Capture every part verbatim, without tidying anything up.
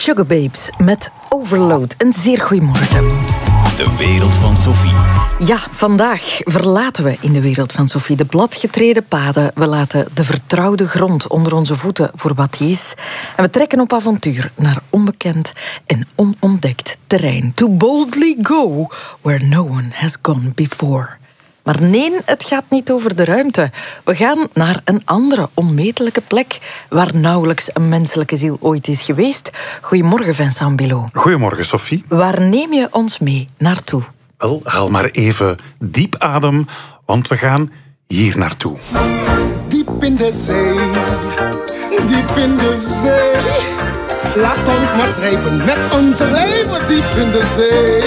Sugababes met Overload. Een zeer goeiemorgen. De wereld van Sophie. Ja, vandaag verlaten we in de wereld van Sophie de bladgetreden paden. We laten de vertrouwde grond onder onze voeten voor wat die is. En we trekken op avontuur naar onbekend en onontdekt terrein. To boldly go where no one has gone before. Maar nee, het gaat niet over de ruimte. We gaan naar een andere onmetelijke plek waar nauwelijks een menselijke ziel ooit is geweest. Goedemorgen, Vincent Bilot. Goedemorgen, Sophie. Waar neem je ons mee naartoe? Wel, haal maar even diep adem, want we gaan hier naartoe. Diep in de zee, diep in de zee. Laat ons maar drijven met onze leven diep in de zee.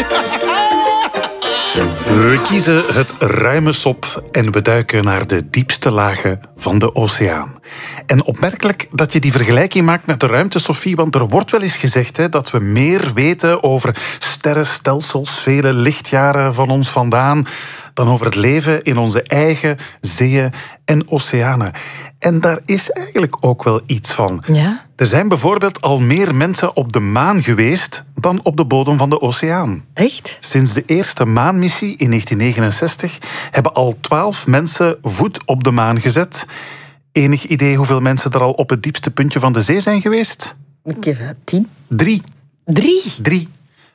We kiezen het ruime sop en we duiken naar de diepste lagen van de oceaan. En opmerkelijk dat je die vergelijking maakt met de ruimte, Sophie, want er wordt wel eens gezegd hè, dat we meer weten over sterrenstelsels, vele lichtjaren van ons vandaan, dan over het leven in onze eigen zeeën en oceanen. En daar is eigenlijk ook wel iets van. Ja? Er zijn bijvoorbeeld al meer mensen op de maan geweest dan op de bodem van de oceaan. Echt? Sinds de eerste maanmissie in negentien negenenzestig hebben al twaalf mensen voet op de maan gezet. Enig idee hoeveel mensen er al op het diepste puntje van de zee zijn geweest? Ik heb tien. Drie. Drie? Drie.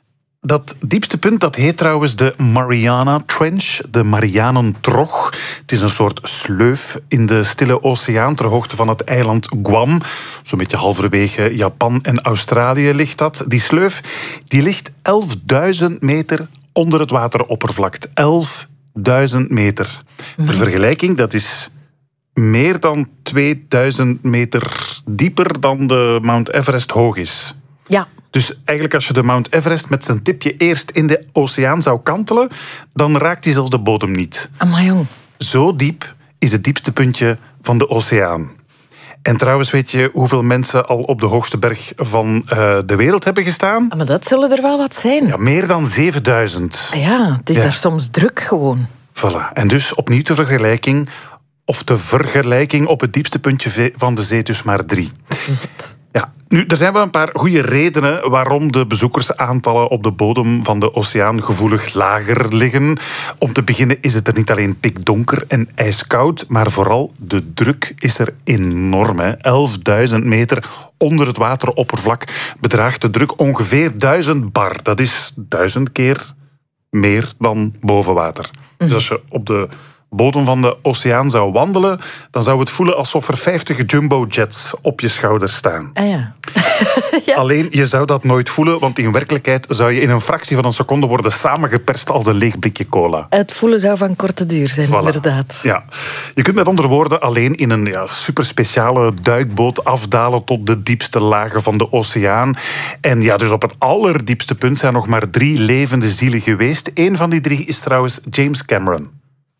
Dat diepste punt dat heet trouwens de Mariana Trench, de Marianentrog. Het is een soort sleuf in de Stille Oceaan ter hoogte van het eiland Guam. Zo'n beetje halverwege Japan en Australië ligt dat. Die sleuf die ligt elfduizend meter onder het wateroppervlak. elfduizend meter. Ter vergelijking, dat is meer dan tweeduizend meter dieper dan de Mount Everest hoog is. Ja. Dus eigenlijk als je de Mount Everest met zijn tipje eerst in de oceaan zou kantelen, dan raakt hij zelfs de bodem niet. Amai, jong. Zo diep is het diepste puntje van de oceaan. En trouwens, weet je hoeveel mensen al op de hoogste berg van uh, de wereld hebben gestaan? Maar dat zullen er wel wat zijn. Ja, meer dan zevenduizend. Ja, het is Ja. daar soms druk gewoon. Voilà. En dus opnieuw de vergelijking, of de vergelijking op het diepste puntje van de zee, dus maar drie. Zot. Ja, nu, er zijn wel een paar goede redenen waarom de bezoekersaantallen op de bodem van de oceaan gevoelig lager liggen. Om te beginnen is het er niet alleen pikdonker en ijskoud, maar vooral de druk is er enorm. Hè. elfduizend meter onder het wateroppervlak bedraagt de druk ongeveer duizend bar. Dat is duizend keer meer dan boven water. Dus als je op de bodem van de oceaan zou wandelen, dan zou het voelen alsof er vijftig jumbo-jets op je schouders staan. Ah ja. Ja. Alleen, je zou dat nooit voelen, want in werkelijkheid zou je in een fractie van een seconde worden samengeperst als een leeg blikje cola. Het voelen zou van korte duur zijn, Voilà. inderdaad. Ja. Je kunt met andere woorden alleen in een ja, superspeciale duikboot afdalen tot de diepste lagen van de oceaan. En ja, dus op het allerdiepste punt zijn nog maar drie levende zielen geweest. Eén van die drie is trouwens James Cameron.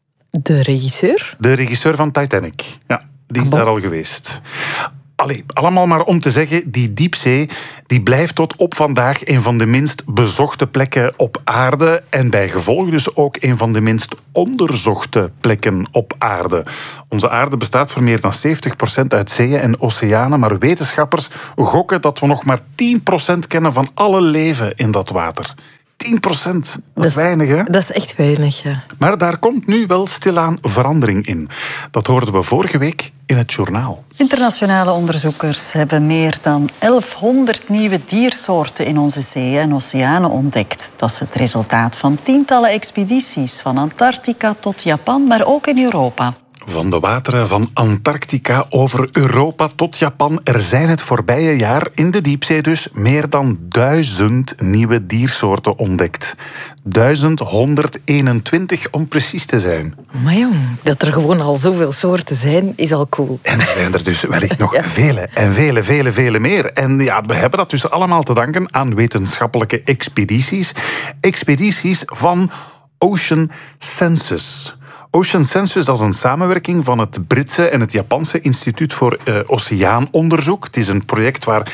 De regisseur? De regisseur van Titanic. Ja, die is Ah, bon. daar al geweest. Allee, allemaal maar om te zeggen, die diepzee die blijft tot op vandaag een van de minst bezochte plekken op aarde en bij gevolg dus ook een van de minst onderzochte plekken op aarde. Onze aarde bestaat voor meer dan zeventig procent uit zeeën en oceanen, maar wetenschappers gokken dat we nog maar tien procent kennen van alle leven in dat water. tien procent, dat is weinig, hè? Dat is echt weinig, ja. Maar daar komt nu wel stilaan verandering in. Dat hoorden we vorige week in het journaal. Internationale onderzoekers hebben meer dan elfhonderd nieuwe diersoorten in onze zeeën en oceanen ontdekt. Dat is het resultaat van tientallen expedities, van Antarctica tot Japan, maar ook in Europa. Van de wateren van Antarctica over Europa tot Japan. Er zijn het voorbije jaar in de diepzee dus meer dan duizend nieuwe diersoorten ontdekt. duizend honderdeenentwintig om precies te zijn. Maar jong, dat er gewoon al zoveel soorten zijn, is al cool. En er zijn er dus wellicht nog Ja. vele en vele, vele, vele meer. En ja, we hebben dat dus allemaal te danken aan wetenschappelijke expedities. Expedities van Ocean Census. Ocean Census, dat is een samenwerking van het Britse en het Japanse Instituut voor uh, Oceaanonderzoek. Het is een project waar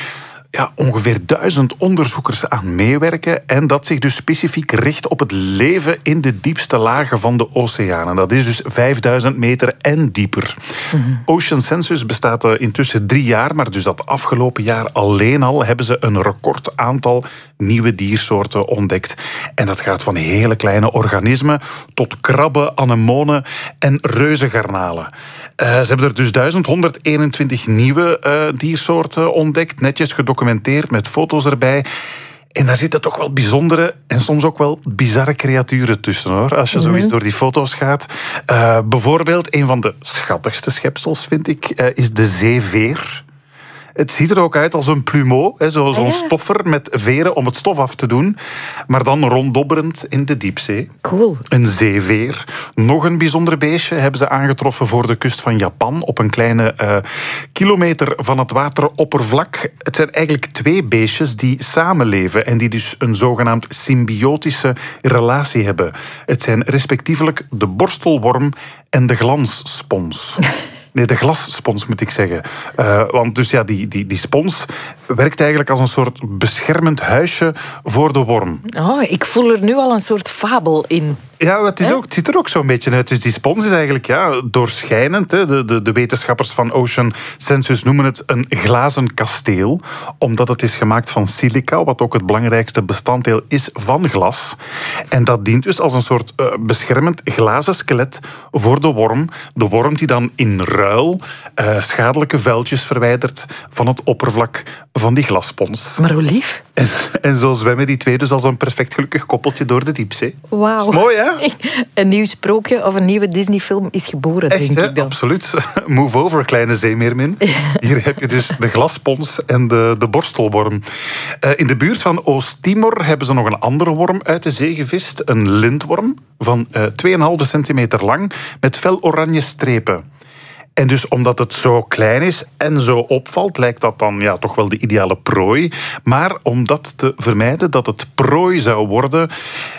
ja, ongeveer duizend onderzoekers aan meewerken en dat zich dus specifiek richt op het leven in de diepste lagen van de oceanen. Dat is dus vijfduizend meter en dieper. Mm-hmm. Ocean Census bestaat intussen drie jaar, maar dus dat afgelopen jaar alleen al hebben ze een record aantal nieuwe diersoorten ontdekt. En dat gaat van hele kleine organismen tot krabben, anemonen en reuzengarnalen. Uh, ze hebben er dus duizend honderdeenentwintig nieuwe uh, diersoorten ontdekt, netjes gedocumenteerd met foto's erbij. En daar zitten toch wel bijzondere en soms ook wel bizarre creaturen tussen, hoor. Als je mm-hmm. zo eens door die foto's gaat. Uh, bijvoorbeeld, een van de schattigste schepsels, vind ik, uh, is de zeeveer. Het ziet er ook uit als een plumeau, zo'n zo stoffer met veren om het stof af te doen. Maar dan ronddobberend in de diepzee. Cool. Een zeeveer. Nog een bijzonder beestje hebben ze aangetroffen voor de kust van Japan. Op een kleine uh, kilometer van het wateroppervlak. Het zijn eigenlijk twee beestjes die samenleven en die dus een zogenaamd symbiotische relatie hebben. Het zijn respectievelijk de borstelworm en de glansspons. Nee, de glasspons moet ik zeggen. Uh, want dus ja, die, die, die spons werkt eigenlijk als een soort beschermend huisje voor de worm. Oh, ik voel er nu al een soort fabel in. Ja, het, is ook, het ziet er ook zo'n beetje uit. Dus die spons is eigenlijk ja, doorschijnend. Hè. De, de, de wetenschappers van Ocean Census noemen het een glazen kasteel. Omdat het is gemaakt van silica, wat ook het belangrijkste bestanddeel is van glas. En dat dient dus als een soort uh, beschermend glazen skelet voor de worm. De worm die dan in ruil uh, schadelijke vuiltjes verwijdert van het oppervlak van die glasspons. Maar hoe lief. En, en zo zwemmen die twee dus als een perfect gelukkig koppeltje door de diepzee. Wauw. Mooi, hè? Een nieuw sprookje of een nieuwe Disney-film is geboren, echt, denk hè? ik dan. Absoluut. Move over, kleine zeemeermin. Hier heb je dus de glasspons en de, de borstelworm. Uh, in de buurt van Oost-Timor hebben ze nog een andere worm uit de zee gevist. Een lintworm van uh, twee komma vijf centimeter lang met fel oranje strepen. En dus omdat het zo klein is en zo opvalt, lijkt dat dan ja, toch wel de ideale prooi. Maar om dat te vermijden, dat het prooi zou worden,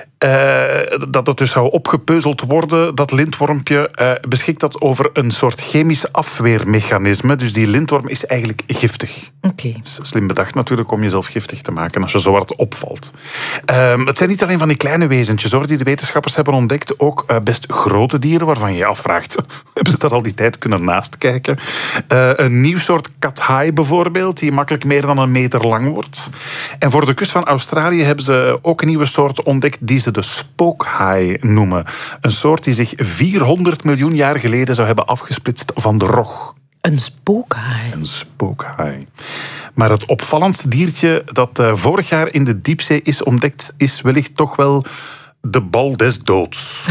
Uh, dat het dus zou opgepeuzeld worden, dat lintwormpje, uh, beschikt dat over een soort chemisch afweermechanisme. Dus die lintworm is eigenlijk giftig. Okay. Slim bedacht natuurlijk om jezelf giftig te maken als je zo hard opvalt. Uh, het zijn niet alleen van die kleine wezentjes, hoor, die de wetenschappers hebben ontdekt. Ook uh, best grote dieren waarvan je je afvraagt, hebben ze daar al die tijd kunnen naast kijken? Uh, een nieuw soort kathaai bijvoorbeeld, die makkelijk meer dan een meter lang wordt. En voor de kust van Australië hebben ze ook een nieuwe soort ontdekt die ze de spookhaai noemen. Een soort die zich vierhonderd miljoen jaar geleden zou hebben afgesplitst van de rog. Een spookhaai? Een spookhaai. Maar het opvallendste diertje dat uh, vorig jaar in de diepzee is ontdekt, is wellicht toch wel de bal des doods.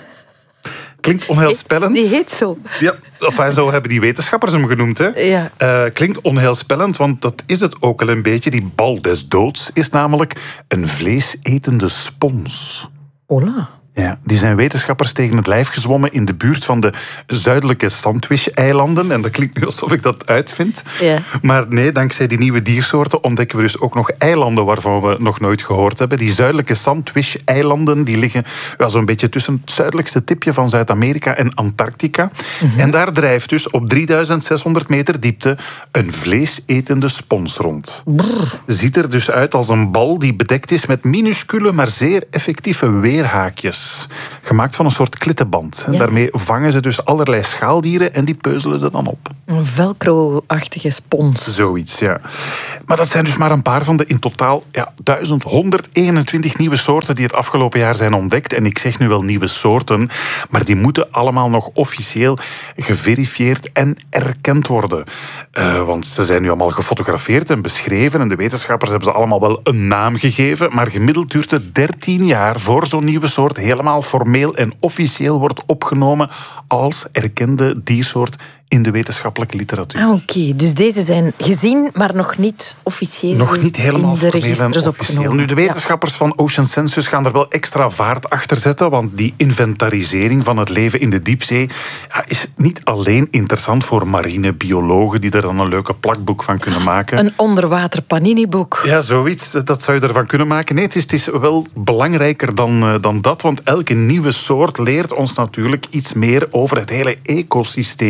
Klinkt onheilspellend. Die heet zo. Ja, enfin, zo hebben die wetenschappers hem genoemd. Hè. Ja. Uh, klinkt onheilspellend, want dat is het ook al een beetje. Die bal des doods is namelijk een vleesetende spons. Hola. Ja, die zijn wetenschappers tegen het lijf gezwommen in de buurt van de zuidelijke Sandwich-eilanden. En dat klinkt nu alsof ik dat uitvind. Ja. Maar nee, dankzij die nieuwe diersoorten ontdekken we dus ook nog eilanden waarvan we nog nooit gehoord hebben. Die zuidelijke Sandwich-eilanden die liggen ja, zo'n beetje tussen het zuidelijkste tipje van Zuid-Amerika en Antarctica. Mm-hmm. En daar drijft dus op drieduizend zeshonderd meter diepte een vleesetende spons rond. Brrr. Ziet er dus uit als een bal die bedekt is met minuscule, maar zeer effectieve weerhaakjes. Gemaakt van een soort klittenband. En ja. Daarmee vangen ze dus allerlei schaaldieren en die peuzelen ze dan op. Een velcro-achtige spons. Zoiets, ja. Maar dat zijn dus maar een paar van de in totaal ja, duizend honderdeenentwintig nieuwe soorten die het afgelopen jaar zijn ontdekt. En ik zeg nu wel nieuwe soorten, maar die moeten allemaal nog officieel geverifieerd en erkend worden. Uh, want ze zijn nu allemaal gefotografeerd en beschreven en de wetenschappers hebben ze allemaal wel een naam gegeven, maar gemiddeld duurt het dertien jaar voor zo'n nieuwe soort helemaal formeel en officieel wordt opgenomen als erkende diersoort in de wetenschappelijke literatuur. Ah, Oké, okay. Dus deze zijn gezien, maar nog niet officieel nog niet helemaal in de registers opgenomen. Nu, de wetenschappers ja. van Ocean Census gaan er wel extra vaart achter zetten, want die inventarisering van het leven in de diepzee ja, is niet alleen interessant voor marinebiologen die er dan een leuke plakboek van kunnen maken. Een onderwater paniniboek. Ja, zoiets. Dat zou je ervan kunnen maken. Nee, het is, het is wel belangrijker dan, uh, dan dat, want elke nieuwe soort leert ons natuurlijk iets meer over het hele ecosysteem.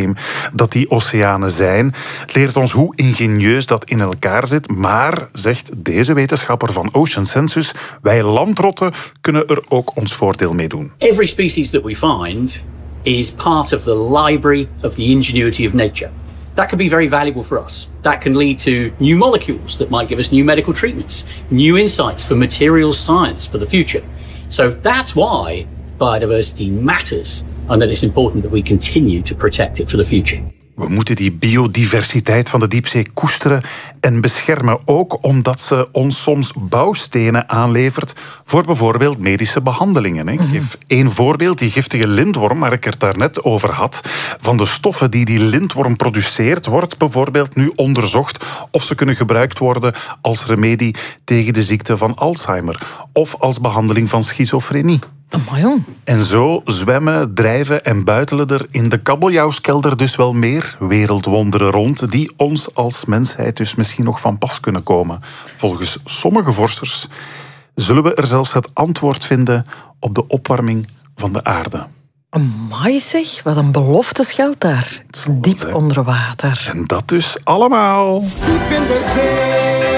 dat die oceanen zijn. Het leert ons hoe ingenieus dat in elkaar zit. Maar, zegt deze wetenschapper van Ocean Census, wij landrotten kunnen er ook ons voordeel mee doen. Every species that we find is part of the library of the ingenuity of nature. That can be very valuable for us. That can lead to new molecules that might give us new medical treatments, new insights for materials science for the future. So that's why biodiversity matters and that it's important that we continue to protect it for the future. We moeten die biodiversiteit van de diepzee koesteren en beschermen, ook omdat ze ons soms bouwstenen aanlevert voor bijvoorbeeld medische behandelingen. Ik geef één voorbeeld, die giftige lintworm waar ik het daarnet over had. Van de stoffen die die lintworm produceert, wordt bijvoorbeeld nu onderzocht of ze kunnen gebruikt worden als remedie tegen de ziekte van Alzheimer of als behandeling van schizofrenie. Amai. En zo zwemmen, drijven en buitelen er in de kabeljauwskelder dus wel meer wereldwonderen rond die ons als mensheid dus misschien nog van pas kunnen komen. Volgens sommige vorsters zullen we er zelfs het antwoord vinden op de opwarming van de aarde. Amai zeg, wat een belofte schuilt daar. Diep zijn. onder water. En dat dus allemaal. Diep in de zee.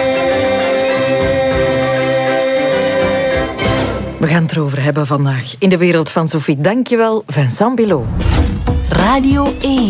We gaan het erover hebben vandaag in de wereld van Sophie. Dankjewel, Vincent Bilot. Radio één.